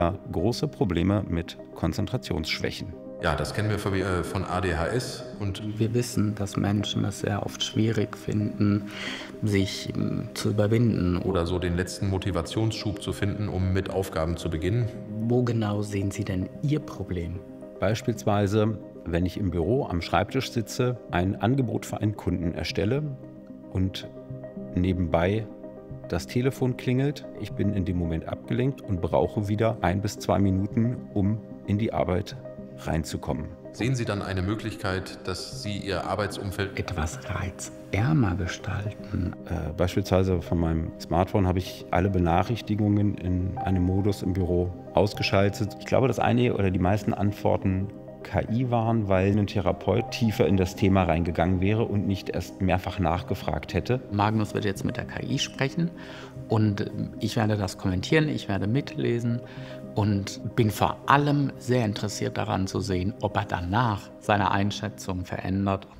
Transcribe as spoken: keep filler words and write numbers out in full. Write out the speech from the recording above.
große Probleme mit Konzentrationsschwächen. Ja, das kennen wir von äh, von A D H S und Wir wissen, dass Menschen es sehr oft schwierig finden, sich ähm, zu überwinden. oder so den letzten Motivationsschub zu finden, um mit Aufgaben zu beginnen. Wo genau sehen Sie denn Ihr Problem? Beispielsweise, wenn ich im Büro am Schreibtisch sitze, ein Angebot für einen Kunden erstelle und nebenbei das Telefon klingelt. Ich bin in dem Moment abgelenkt und brauche wieder ein bis zwei Minuten, um in die Arbeit reinzukommen. Sehen Sie dann eine Möglichkeit, dass Sie Ihr Arbeitsumfeld Etwas reizärmer gestalten. Äh, beispielsweise von meinem Smartphone habe ich alle Benachrichtigungen in einem Modus im Büro ausgeschaltet. Ich glaube, dass einige oder die meisten Antworten K I waren, weil ein Therapeut tiefer in das Thema reingegangen wäre und nicht erst mehrfach nachgefragt hätte. Magnus wird jetzt mit der K I sprechen und ich werde das kommentieren, ich werde mitlesen und bin vor allem sehr interessiert daran zu sehen, ob er danach seine Einschätzung verändert.